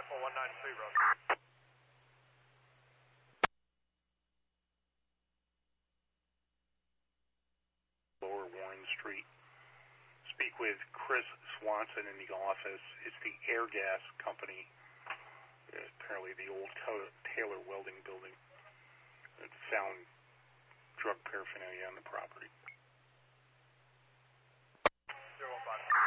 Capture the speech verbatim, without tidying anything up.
four one nine three, Roger. Lower Warren Street. Speak with Chris Swanson in the office. It's the Air Gas Company, uh, apparently the old Taylor Welding Building, that found drug paraphernalia on the property. zero one five.